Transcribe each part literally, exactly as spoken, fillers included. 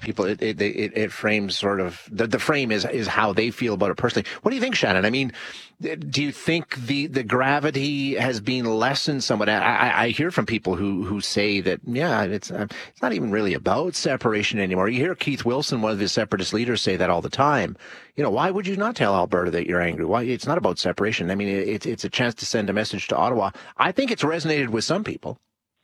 people, it it, it, it frames sort of, the, the frame is, is how they feel about it personally. What do you think, Shannon? I mean, do you think the, the gravity has been lessened somewhat? I, I, I hear from people who, who say that, yeah, it's, uh, it's not even really about separation anymore. You hear Keith Wilson, one of the separatist leaders, say that all the time. You know, why would you not tell Alberta that you're angry? Why? It's not about separation. I mean, it, it's it's a chance to send a message to Ottawa. I think it's resonated with some people.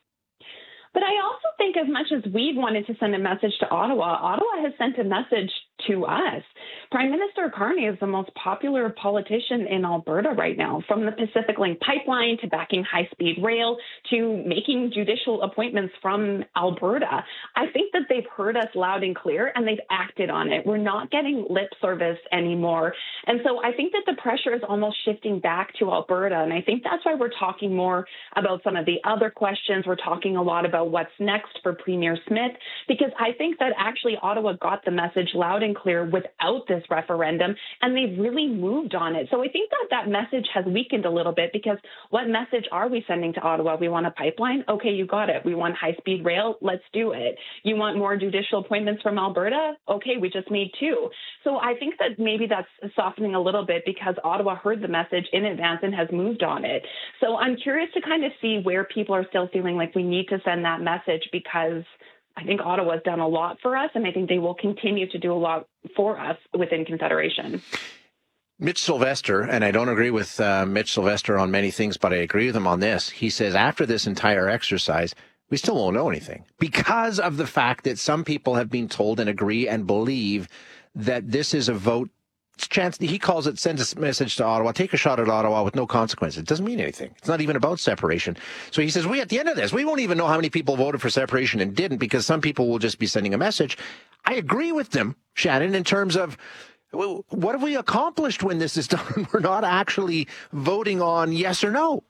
But I also think as much as we've wanted to send a message to Ottawa, Ottawa has sent a message to us. Prime Minister Carney is the most popular politician in Alberta right now, from the Pacific Link pipeline to backing high-speed rail to making judicial appointments from Alberta. I think that they've heard us loud and clear and they've acted on it. We're not getting lip service anymore. And so I think that the pressure is almost shifting back to Alberta. And I think that's why we're talking more about some of the other questions. We're talking a lot about what's next for Premier Smith, because I think that actually Ottawa got the message loud and clear without this referendum, and they've really moved on it. So I think that that message has weakened a little bit, because what message are we sending to Ottawa? We want a pipeline? Okay, you got it. We want high-speed rail? Let's do it. You want more judicial appointments from Alberta? Okay, we just made two. So I think that maybe that's softening a little bit because Ottawa heard the message in advance and has moved on it. So I'm curious to kind of see where people are still feeling like we need to send that message, because I think Ottawa's done a lot for us, and I think they will continue to do a lot for us within Confederation. Mitch Sylvester, and I don't agree with uh, Mitch Sylvester on many things, but I agree with him on this. He says after this entire exercise, we still won't know anything because of the fact that some people have been told and agree and believe that this is a vote. Chance, he calls it, send a message to Ottawa, take a shot at Ottawa with no consequences. It doesn't mean anything. It's not even about separation. So he says, we, at the end of this, we won't even know how many people voted for separation and didn't, because some people will just be sending a message. I agree with them, Shannon, in terms of, well, what have we accomplished when this is done? We're not actually voting on yes or no.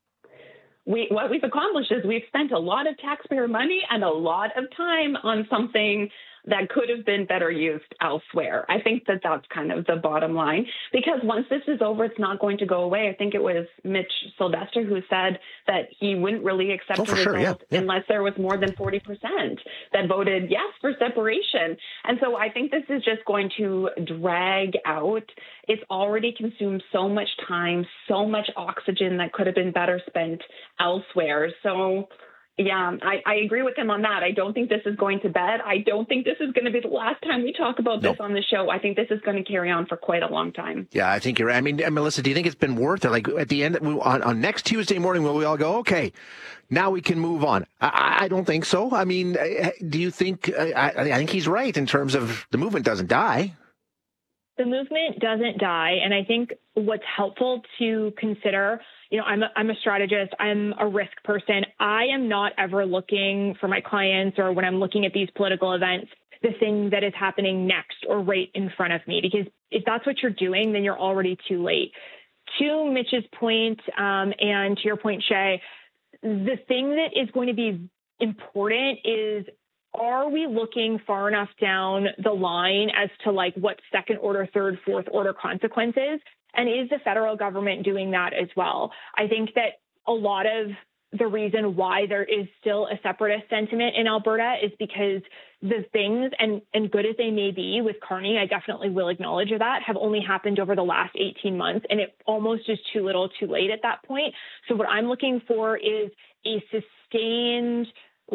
We, what we've accomplished is we've spent a lot of taxpayer money and a lot of time on something that could have been better used elsewhere. I think that that's kind of the bottom line, because once this is over, it's not going to go away. I think it was Mitch Sylvester who said that he wouldn't really accept oh, the sure, result yeah, yeah. unless there was more than forty percent that voted yes for separation. And so I think this is just going to drag out. It's already consumed so much time, so much oxygen that could have been better spent elsewhere. So yeah, I, I agree with him on that. I don't think this is going to bed. I don't think this is going to be the last time we talk about this no. on the show. I think this is going to carry on for quite a long time. Yeah, I think you're right. I mean, Melissa, do you think it's been worth it? Like at the end, on, on next Tuesday morning, will we all go, okay, now we can move on? I, I don't think so. I mean, do you think, I, I think he's right in terms of the movement doesn't die. The movement doesn't die. And I think what's helpful to consider, you know, I'm a, I'm a strategist. I'm a risk person. I am not ever looking for my clients, or when I'm looking at these political events, the thing that is happening next or right in front of me, because if that's what you're doing, then you're already too late. To Mitch's point, um, and to your point, Shay, the thing that is going to be important is, are we looking far enough down the line as to like what second order, third, fourth order consequences? And is the federal government doing that as well? I think that a lot of the reason why there is still a separatist sentiment in Alberta is because the things, and, and good as they may be with Carney, I definitely will acknowledge that, have only happened over the last eighteen months. And it almost is too little too late at that point. So what I'm looking for is a sustained,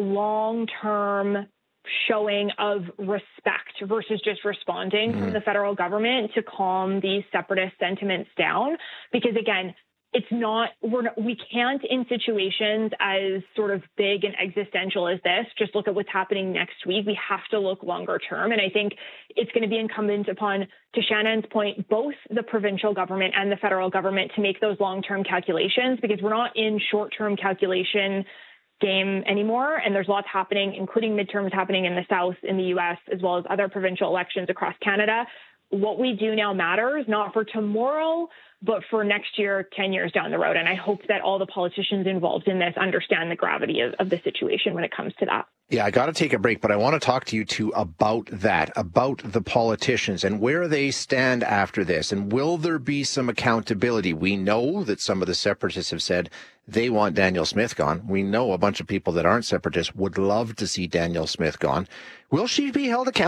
long-term showing of respect versus just responding mm-hmm. from the federal government to calm these separatist sentiments down. Because again, it's not, we're not, we can't in situations as sort of big and existential as this, just look at what's happening next week. We have to look longer term. And I think it's going to be incumbent upon, to Shannon's point, both the provincial government and the federal government to make those long-term calculations, because we're not in short-term calculation game anymore. And there's lots happening, including midterms happening in the South, in the U S, as well as other provincial elections across Canada. What we do now matters, not for tomorrow, but for next year, ten years down the road. And I hope that all the politicians involved in this understand the gravity of, of the situation when it comes to that. Yeah, I got to take a break, but I want to talk to you too about that, about the politicians and where they stand after this. And will there be some accountability? We know that some of the separatists have said they want Danielle Smith gone. We know a bunch of people that aren't separatists would love to see Danielle Smith gone. Will she be held accountable?